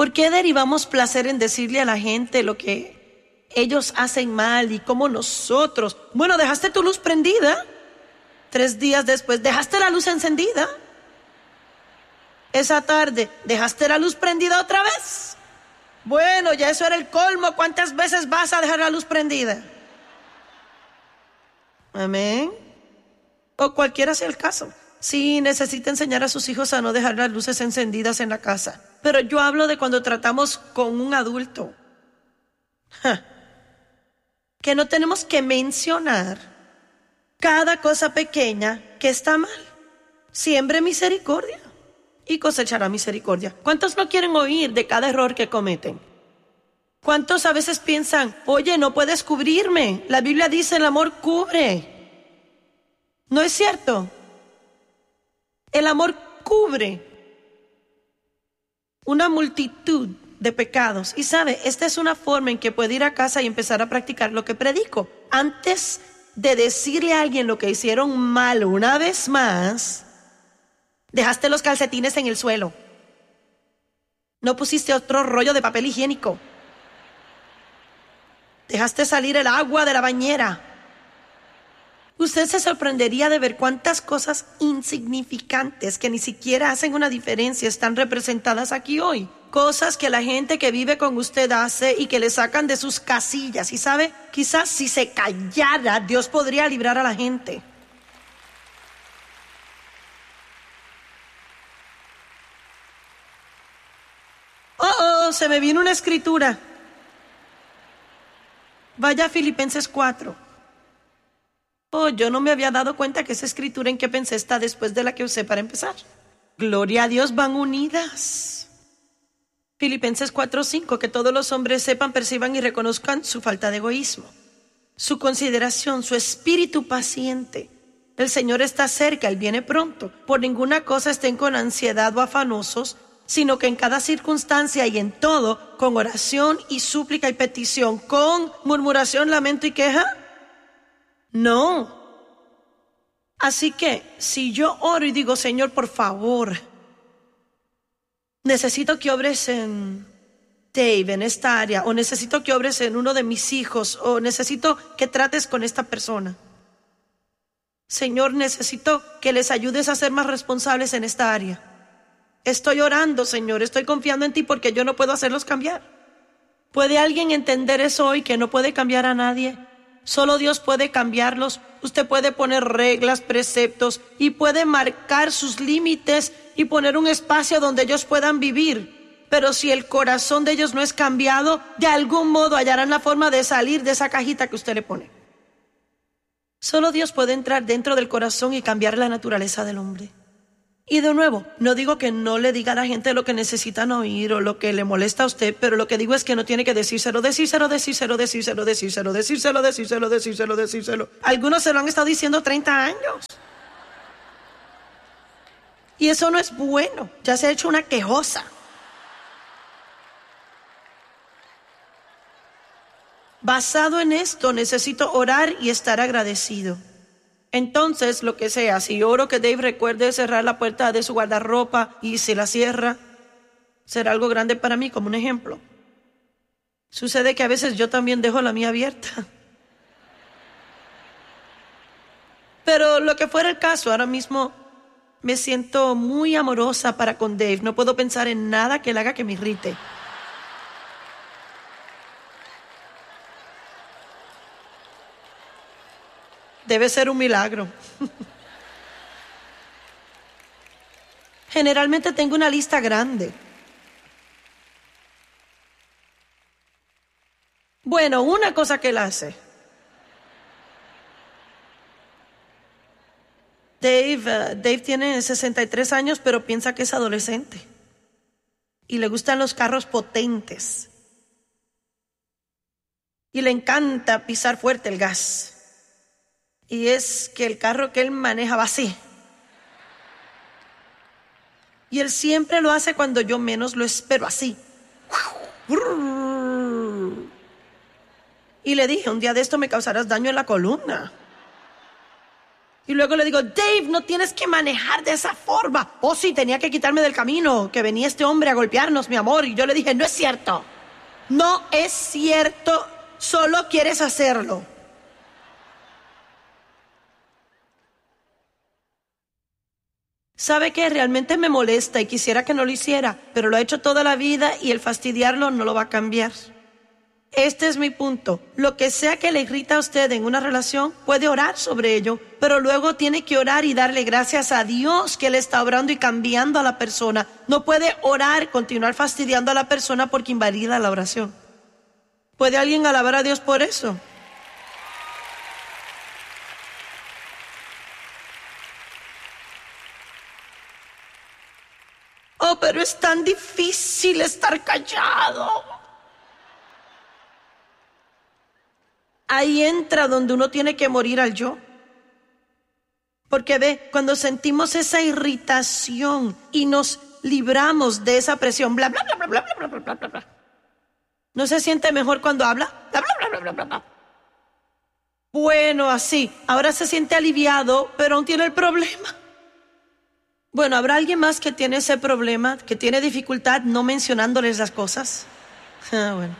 ¿Por qué derivamos placer en decirle a la gente lo que ellos hacen mal y cómo nosotros? Bueno, dejaste tu luz prendida. 3 días después, dejaste la luz encendida. Esa tarde, dejaste la luz prendida otra vez. Bueno, ya eso era el colmo. ¿Cuántas veces vas a dejar la luz prendida? Amén. O cualquiera sea el caso. Sí, necesita enseñar a sus hijos a no dejar las luces encendidas en la casa. Pero yo hablo de cuando tratamos con un adulto. Que no tenemos que mencionar cada cosa pequeña que está mal. Siembre misericordia y cosechará misericordia. ¿Cuántos no quieren oír de cada error que cometen? ¿Cuántos a veces piensan, oye, no puedes cubrirme? La Biblia dice, el amor cubre. ¿No es cierto? El amor cubre una multitud de pecados. Y sabe, esta es una forma en que puede ir a casa y empezar a practicar lo que predico. Antes de decirle a alguien lo que hicieron mal una vez más, dejaste los calcetines en el suelo. No pusiste otro rollo de papel higiénico. Dejaste salir el agua de la bañera. Usted se sorprendería de ver cuántas cosas insignificantes que ni siquiera hacen una diferencia están representadas aquí hoy. Cosas que la gente que vive con usted hace y que le sacan de sus casillas. Y sabe, quizás si se callara, Dios podría librar a la gente. Se me vino una escritura. Vaya a Filipenses 4. Yo no me había dado cuenta que esa escritura en que pensé está después de la que usé para empezar. Gloria a Dios, van unidas. Filipenses 4:5, que todos los hombres sepan, perciban y reconozcan su falta de egoísmo, su consideración, su espíritu paciente. El Señor está cerca, Él viene pronto. Por ninguna cosa estén con ansiedad o afanosos, sino que en cada circunstancia y en todo, con oración y súplica y petición, con murmuración, lamento y queja. No. Así que, si yo oro y digo, Señor, por favor, necesito que obres en Dave, en esta área, o necesito que obres en uno de mis hijos, o necesito que trates con esta persona. Señor, necesito que les ayudes a ser más responsables en esta área. Estoy orando, Señor, estoy confiando en ti porque yo no puedo hacerlos cambiar. ¿Puede alguien entender eso hoy, que no puede cambiar a nadie? Solo Dios puede cambiarlos. Usted puede poner reglas, preceptos y puede marcar sus límites y poner un espacio donde ellos puedan vivir. Pero si el corazón de ellos no es cambiado, de algún modo hallarán la forma de salir de esa cajita que usted le pone. Solo Dios puede entrar dentro del corazón y cambiar la naturaleza del hombre. Y de nuevo, no digo que no le diga a la gente lo que necesitan oír o lo que le molesta a usted, pero lo que digo es que no tiene que decírselo. Algunos se lo han estado diciendo 30 años. Y eso no es bueno, ya se ha hecho una quejosa. Basado en esto, necesito orar y estar agradecido. Entonces, lo que sea, si oro que Dave recuerde cerrar la puerta de su guardarropa y si la cierra, será algo grande para mí, como un ejemplo. Sucede que a veces yo también dejo la mía abierta. Pero lo que fuera el caso, ahora mismo me siento muy amorosa para con Dave. No puedo pensar en nada que le haga que me irrite. Debe ser un milagro. Generalmente tengo una lista grande. Bueno, una cosa que él hace. Dave tiene 63 años, pero piensa que es adolescente. Y le gustan los carros potentes. Y le encanta pisar fuerte el gas. Y es que el carro que él maneja va así. Y él siempre lo hace cuando yo menos lo espero, así. Y le dije, un día de esto me causarás daño en la columna. Y luego le digo, Dave, no tienes que manejar de esa forma. Oh, sí, tenía que quitarme del camino, que venía este hombre a golpearnos, mi amor. Y yo le dije, no es cierto. No es cierto, solo quieres hacerlo. ¿Sabe qué? Realmente me molesta y quisiera que no lo hiciera, pero lo ha hecho toda la vida y el fastidiarlo no lo va a cambiar. Este es mi punto. Lo que sea que le irrita a usted en una relación, puede orar sobre ello, pero luego tiene que orar y darle gracias a Dios que Él está obrando y cambiando a la persona. No puede orar, continuar fastidiando a la persona porque invalida la oración. ¿Puede alguien alabar a Dios por eso? Oh, pero es tan difícil estar callado. Ahí entra donde uno tiene que morir al yo. Porque ve, cuando sentimos esa irritación y nos libramos de esa presión, bla, bla, bla, bla, bla, bla, bla, bla, bla, bla. ¿No se siente mejor cuando habla? Bla, bla, bla, bla, bla, bla, bla. Bueno, así. Ahora se siente aliviado, pero aún tiene el problema. Bueno, ¿habrá alguien más que tiene ese problema, que tiene dificultad no mencionándoles las cosas? Bueno.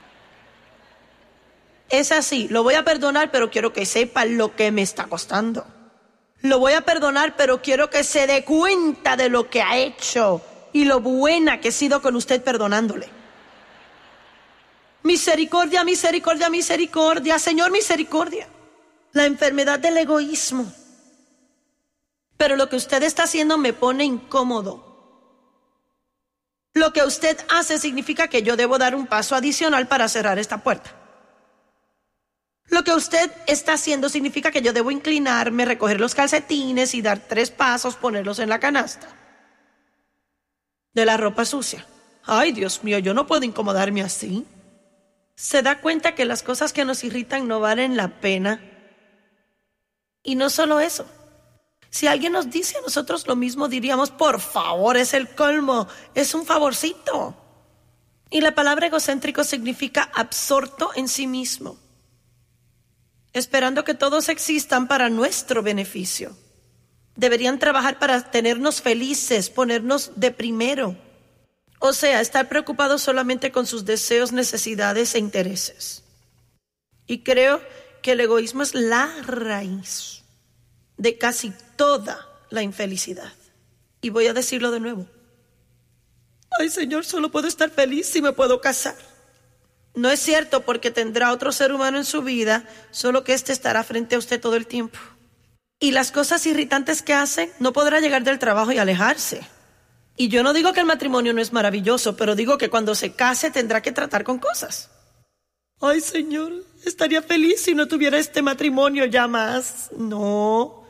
Es así, lo voy a perdonar, pero quiero que sepa lo que me está costando. Lo voy a perdonar, pero quiero que se dé cuenta de lo que ha hecho y lo buena que he sido con usted perdonándole. Misericordia, misericordia, misericordia, Señor, misericordia. La enfermedad del egoísmo. Pero lo que usted está haciendo me pone incómodo. Lo que usted hace significa que yo debo dar un paso adicional para cerrar esta puerta. Lo que usted está haciendo significa que yo debo inclinarme, recoger los calcetines y dar 3 pasos, ponerlos en la canasta de la ropa sucia. Ay, Dios mío, yo no puedo incomodarme así. ¿Se da cuenta que las cosas que nos irritan no valen la pena? Y no solo eso. Si alguien nos dice a nosotros lo mismo, diríamos, por favor, es el colmo, es un favorcito. Y la palabra egocéntrico significa absorto en sí mismo, esperando que todos existan para nuestro beneficio. Deberían trabajar para tenernos felices, ponernos de primero. O sea, estar preocupados solamente con sus deseos, necesidades e intereses. Y creo que el egoísmo es la raíz de casi toda la infelicidad. Y voy a decirlo de nuevo. Ay, Señor, solo puedo estar feliz si me puedo casar. No es cierto, porque tendrá otro ser humano en su vida, solo que éste estará frente a usted todo el tiempo. Y las cosas irritantes que hace, no podrá llegar del trabajo y alejarse. Y yo no digo que el matrimonio no es maravilloso, pero digo que cuando se case tendrá que tratar con cosas. Ay, Señor, estaría feliz si no tuviera este matrimonio ya más. No.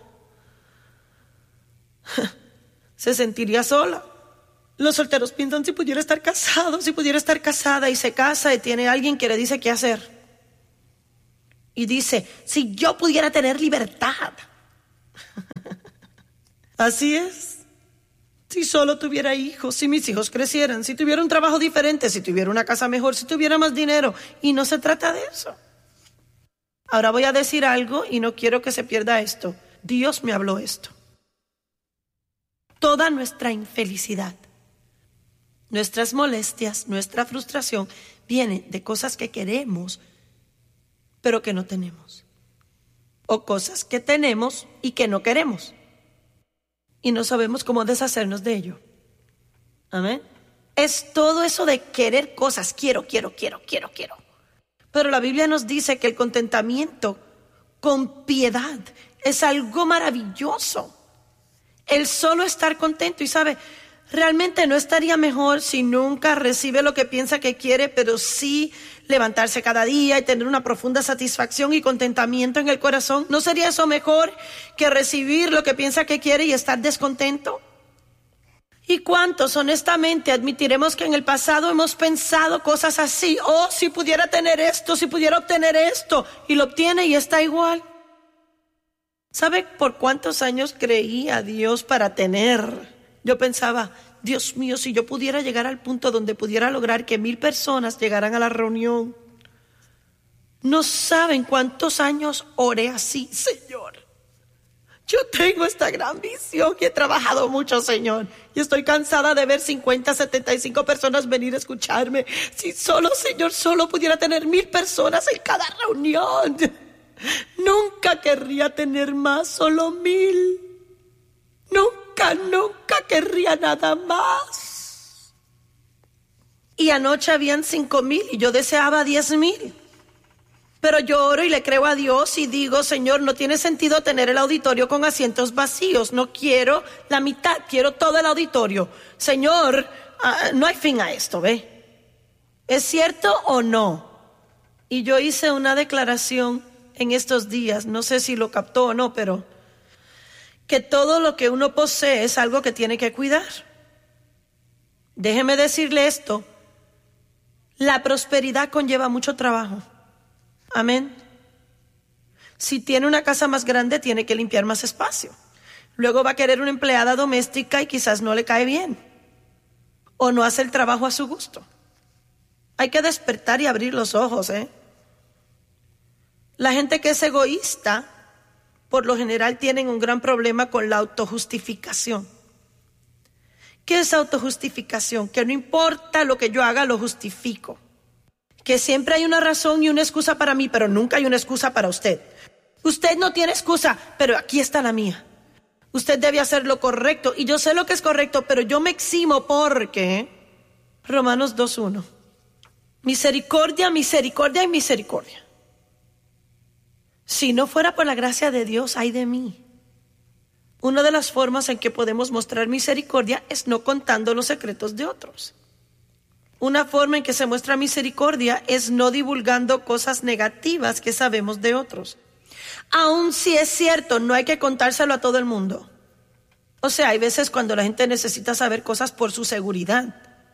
Se sentiría sola. Los solteros piensan si pudiera estar casado, si pudiera estar casada, y se casa y tiene alguien que le dice qué hacer. Y dice, si yo pudiera tener libertad. Así es. Si solo tuviera hijos, si mis hijos crecieran, si tuviera un trabajo diferente, si tuviera una casa mejor, si tuviera más dinero. Y no se trata de eso. Ahora voy a decir algo y no quiero que se pierda esto. Dios me habló esto. Toda nuestra infelicidad, nuestras molestias, nuestra frustración, viene de cosas que queremos, pero que no tenemos. O cosas que tenemos y que no queremos. Y no sabemos cómo deshacernos de ello. Amén. Es todo eso de querer cosas. Quiero. Pero la Biblia nos dice que el contentamiento con piedad es algo maravilloso. El solo estar contento. Y sabe, realmente no estaría mejor si nunca recibe lo que piensa que quiere, pero sí levantarse cada día y tener una profunda satisfacción y contentamiento en el corazón. ¿No sería eso mejor que recibir lo que piensa que quiere y estar descontento? ¿Y cuántos honestamente admitiremos que en el pasado hemos pensado cosas así? Oh, si pudiera tener esto, si pudiera obtener esto, y lo obtiene y está igual. ¿Sabe por cuántos años creí a Dios para tener? Yo pensaba, Dios mío, si yo pudiera llegar al punto donde pudiera lograr que 1000 personas llegaran a la reunión. No saben cuántos años oré así, Señor. Yo tengo esta gran visión y he trabajado mucho, Señor. Y estoy cansada de ver 50, 75 personas venir a escucharme. Si solo, Señor, solo pudiera tener 1000 personas en cada reunión. Nunca querría tener más, solo 1000. Nunca querría nada más. Y anoche habían 5000 y yo deseaba 10,000. Pero yo oro y le creo a Dios y digo, Señor, no tiene sentido tener el auditorio con asientos vacíos. No quiero la mitad, quiero todo el auditorio. Señor, no hay fin a esto, ¿ve? ¿Es cierto o no? Y yo hice una declaración en estos días, no sé si lo captó o no, pero que todo lo que uno posee es algo que tiene que cuidar. Déjeme decirle esto, la prosperidad conlleva mucho trabajo. Amén. Si tiene una casa más grande, tiene que limpiar más espacio. Luego va a querer una empleada doméstica y quizás no le cae bien. O no hace el trabajo a su gusto. Hay que despertar y abrir los ojos, La gente que es egoísta, por lo general tienen un gran problema con la autojustificación. ¿Qué es autojustificación? Que no importa lo que yo haga, lo justifico. Que siempre hay una razón y una excusa para mí, pero nunca hay una excusa para usted. Usted no tiene excusa, pero aquí está la mía. Usted debe hacer lo correcto y yo sé lo que es correcto, pero yo me eximo porque Romanos 2:1. Misericordia, misericordia y misericordia. Si no fuera por la gracia de Dios, ay de mí. Una de las formas en que podemos mostrar misericordia es no contando los secretos de otros. Una forma en que se muestra misericordia es no divulgando cosas negativas que sabemos de otros. Aun si es cierto, no hay que contárselo a todo el mundo. O sea, hay veces cuando la gente necesita saber cosas por su seguridad.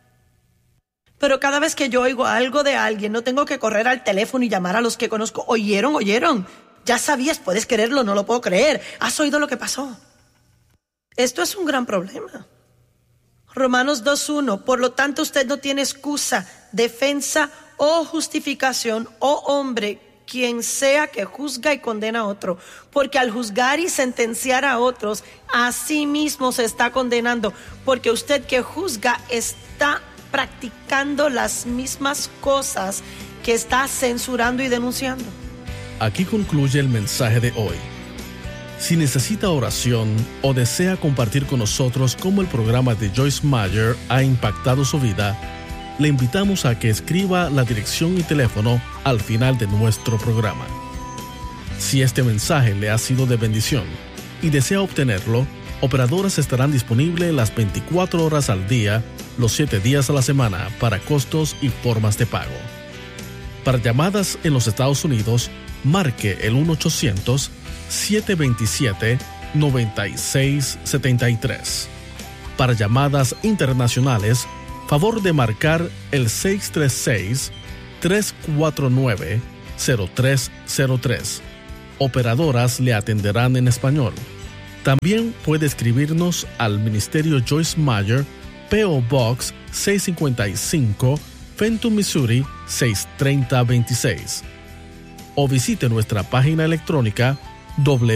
Pero cada vez que yo oigo algo de alguien, no tengo que correr al teléfono y llamar a los que conozco. ¿Oyeron? Ya sabías, puedes creerlo, no lo puedo creer. ¿Has oído lo que pasó? Esto es un gran problema. Romanos 2:1, por lo tanto usted no tiene excusa, defensa o justificación, hombre, quien sea que juzga y condena a otro, porque al juzgar y sentenciar a otros, a sí mismo se está condenando, porque usted que juzga está practicando las mismas cosas que está censurando y denunciando. Aquí concluye el mensaje de hoy. Si necesita oración o desea compartir con nosotros cómo el programa de Joyce Meyer ha impactado su vida, le invitamos a que escriba la dirección y teléfono al final de nuestro programa. Si este mensaje le ha sido de bendición y desea obtenerlo, operadoras estarán disponibles las 24 horas al día, los 7 días a la semana para costos y formas de pago. Para llamadas en los Estados Unidos, marque el 1-800-727-9673. Para llamadas internacionales, favor de marcar el 636-349-0303. Operadoras le atenderán en español. También puede escribirnos al Ministerio Joyce Meyer, P.O. Box 655, Fenton, Missouri 63026. O visite nuestra página electrónica